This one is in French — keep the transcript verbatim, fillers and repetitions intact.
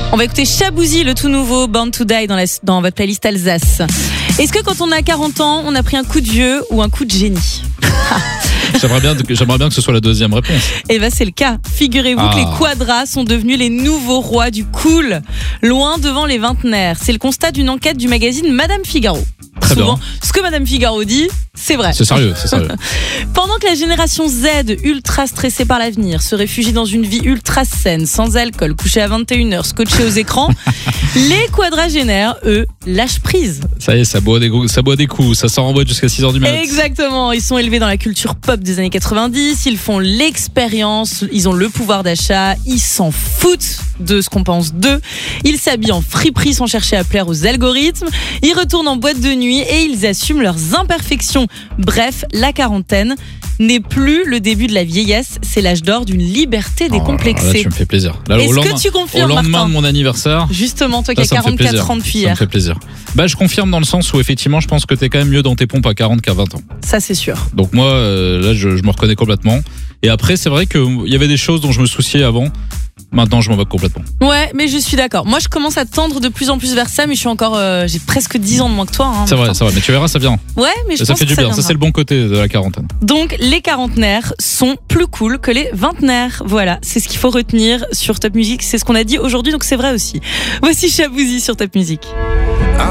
On va écouter Chabouzy, le tout nouveau Born to Die dans, la, dans votre playlist Alsace. Est-ce que quand on a quarante ans, on a pris un coup de vieux ou un coup de génie? J'aimerais bien, j'aimerais bien que ce soit la deuxième réponse. Eh ben c'est le cas. Figurez-vous ah. que les quadras sont devenus les nouveaux rois du cool, loin devant les vingtenaires. C'est le constat d'une enquête du magazine Madame Figaro. Très Souvent, bien. ce que Madame Figaro dit, c'est vrai. C'est sérieux, c'est sérieux. Pendant que la génération Z, ultra stressée par l'avenir, se réfugie dans une vie ultra saine, sans alcool, couchée à vingt et une heures, scotchée aux écrans, les quadragénaires, eux, lâchent prise. Ça y est, ça boit des, ça boit des coups, ça sort en boîte jusqu'à six heures du matin. Exactement, ils sont élevés dans la culture pop des années quatre-vingt-dix, ils font l'expérience, ils ont le pouvoir d'achat, ils s'en foutent de ce qu'on pense d'eux, ils s'habillent en friperie sans chercher à plaire aux algorithmes, ils retournent en boîte de nuit et ils assument leurs imperfections. Bref, la quarantaine n'est plus le début de la vieillesse, c'est l'âge d'or d'une liberté décomplexée. Oh, là, tu me fais plaisir. Là, Est-ce au lendemain, que tu confirmes, au lendemain Martin de mon anniversaire, justement, toi qui là, as ça me fait quarante-quatre plaisir. ans depuis Ça hier. me fait plaisir. Bah, je confirme dans le sens où effectivement, je pense que t'es quand même mieux dans tes pompes à quarante qu'à vingt ans. Ça, c'est sûr. Donc moi, euh, là, je, je me reconnais complètement. Et après, c'est vrai qu'il y avait des choses dont je me souciais avant. Maintenant, je m'en moque complètement. Ouais, mais je suis d'accord. Moi, je commence à tendre de plus en plus vers ça, mais je suis encore, euh, j'ai presque dix ans de moins que toi. Hein, c'est vrai, c'est vrai. Mais tu verras, ça vient. Ouais, mais je ça pense fait que du ça bien. Ça, viendra. c'est le bon côté de la quarantaine. Donc, les quarantenaires sont plus cool que les vingtenaires. Voilà, c'est ce qu'il faut retenir sur Top Music. C'est ce qu'on a dit aujourd'hui, donc c'est vrai aussi. Voici Chabouzy sur Top Music.